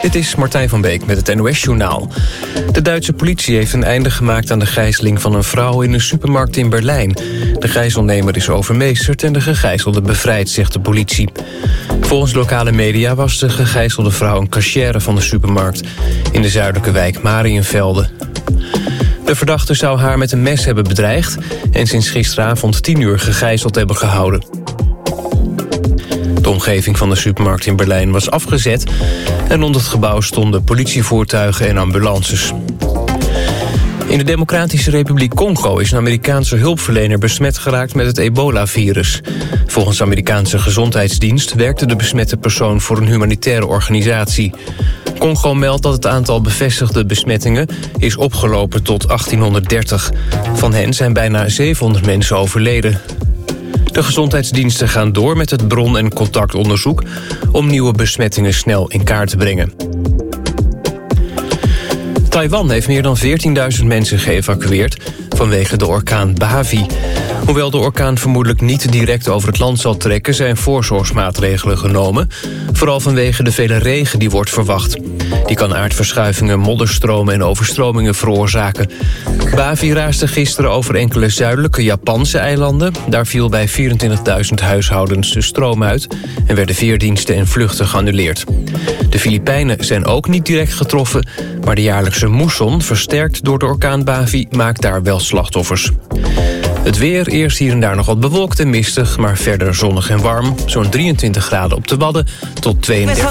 Dit is Martijn van Beek met het NOS-journaal. De Duitse politie heeft een einde gemaakt aan de gijzeling van een vrouw in een supermarkt in Berlijn. De gijzelnemer is overmeesterd en de gegijzelde bevrijd, zegt de politie. Volgens lokale media was de gegijzelde vrouw een cachère van de supermarkt in de zuidelijke wijk Mariënvelde. De verdachte zou haar met een mes hebben bedreigd en sinds gisteravond 10 uur gegijzeld hebben gehouden. De omgeving van de supermarkt in Berlijn was afgezet en rond het gebouw stonden politievoertuigen en ambulances. In de Democratische Republiek Congo is een Amerikaanse hulpverlener besmet geraakt met het ebola-virus. Volgens de Amerikaanse gezondheidsdienst werkte de besmette persoon voor een humanitaire organisatie. Congo meldt dat het aantal bevestigde besmettingen is opgelopen tot 1830. Van hen zijn bijna 700 mensen overleden. De gezondheidsdiensten gaan door met het bron- en contactonderzoek om nieuwe besmettingen snel in kaart te brengen. Taiwan heeft meer dan 14.000 mensen geëvacueerd vanwege de orkaan Bavi. Hoewel de orkaan vermoedelijk niet direct over het land zal trekken, zijn voorzorgsmaatregelen genomen, vooral vanwege de vele regen die wordt verwacht. Die kan aardverschuivingen, modderstromen en overstromingen veroorzaken. Bavi raasde gisteren over enkele zuidelijke Japanse eilanden. Daar viel bij 24.000 huishoudens de stroom uit en werden veerdiensten en vluchten geannuleerd. De Filipijnen zijn ook niet direct getroffen, maar de jaarlijkse moesson, versterkt door de orkaan Bavi, maakt daar wel slachtoffers. Het weer, eerst hier en daar nog wat bewolkt en mistig, maar verder zonnig en warm. Zo'n 23 graden op de Wadden tot 32.